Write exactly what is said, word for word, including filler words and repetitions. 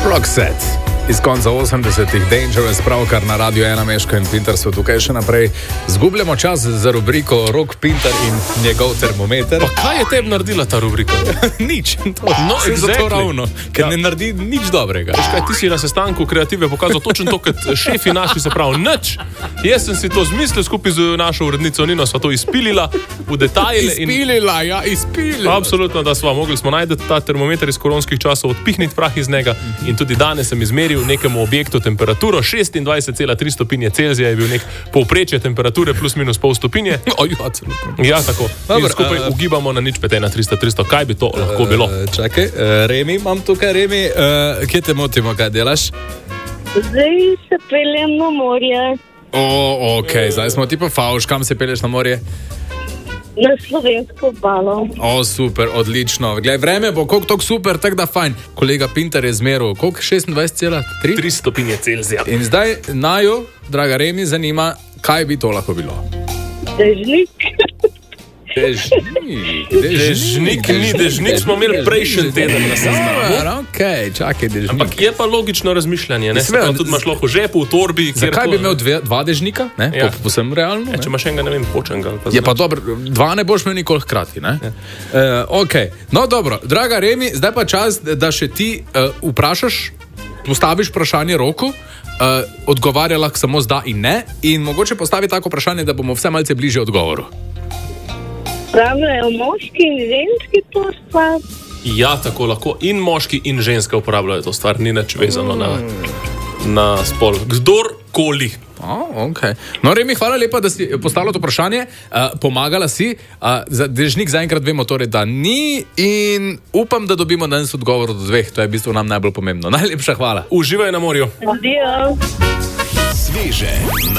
Roxette iz konca osemdesetih, Dangerous, pravkar na Radiu ena, Meško in Pinter so tukaj še naprej. Zgubljamo čas za rubriko Rok, Pinter in njegov termometer. Pa kaj je tebi naredila ta rubrika? Nič. To, no, exactly. Zato ravno, ker ja. ne naredi nič dobrega. Veš kaj, ti si na sestanku kreative pokazal točno to, kot šefi naši, se pravi, nič. Jaz sem si to zmislil skupaj z našo urednico Nino, sva to izpilila v detajle. Izpilila, in... ja, izpilila. Absolutno, da sva mogli smo najti ta termometer iz koronskih časov, odpihniti prah iz njega in tudi danes sem izmeril nekemu objektu temperaturo šestindvajset cela tri stopinje Celzija, je bil nek povprečje temperature plus minus pol stopinje. Oh, ja, absolutno. Ja, tako. Dobar, in skupaj uh, ugibamo na nič pet ena tristo tristo. Kaj bi to lahko bilo? Uh, čakaj, uh, Remi, imam tukaj, Remi, uh, kje te motimo, kaj delaš? Zdaj se peljem na morje. O, ok, zdaj smo ti pa favš, kam se pelješ na morje? Na slovensko obalo. O, super, odlično. Glej, vreme bo koliko toliko super, tako da fajn. Kolega Pinter je zmeril, koliko? šestindvajset cela tri? tri stopinje Celzija. In zdaj naju, draga Remi, zanima, kaj bi to lahko bilo? Dežnik. Dežnik. Dežnik ni, dežnik smo imeli prejšnji teden na seznamu. Ok, čakaj, dežnik. Ampak je pa logično razmišljanje, ne? Sve, tudi imaš lahko v žepu, v torbi. Zakaj bi imel dve, dva dežnika? Ne? Ja. Posem realno. Ja, če imaš enega, ne vem, počenga. Pa je pa dobro, dva ne boš imel nikoli hkrati, ne? Ja. Uh, ok, no dobro, draga Remi, zdaj pa čas, da še ti uh, vprašaš, postaviš vprašanje Roku, uh, odgovarja lahko samo z da in ne, in mogoče postavi tako vprašanje, da bomo vse malce bližje odgovoru. Uporabljajo moški in ženski to stvar? Ja, tako lahko. In moški in ženska uporabljajo to stvar. Ni nič vezano na, na spol. Kdorkoli. Oh, okay. No, Remi, hvala lepa, da si postavila to vprašanje. Uh, pomagala si. Uh, za dežnik zaenkrat vemo torej, da ni in upam, da dobimo danes odgovor od dveh. To je v bistvu nam najbolj pomembno. Najlepša hvala. Uživaj na morju. Adijo. Sveže.